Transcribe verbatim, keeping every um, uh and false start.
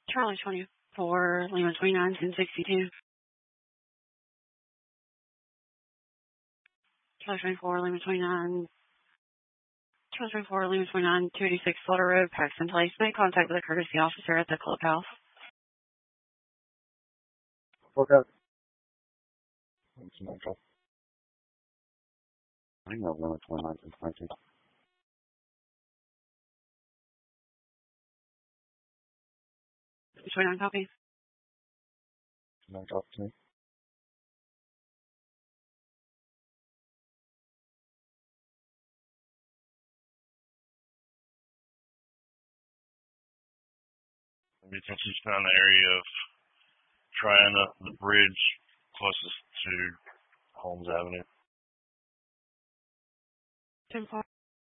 Charlie twenty-four, Lima twenty-nine, ten sixty-two. Charlie twenty-four, Lima twenty-nine, Charlie twenty-four, Lima twenty-nine, two eighty-six Slaughter Road, Paxton Place. Make contact with a courtesy officer at the clubhouse. Okay. I know Lima twenty-nine, ten twenty-two. twenty-nine copy. Can I talk to me? We think he's found the area of Triana, the bridge closest to Holmes Avenue. ten four.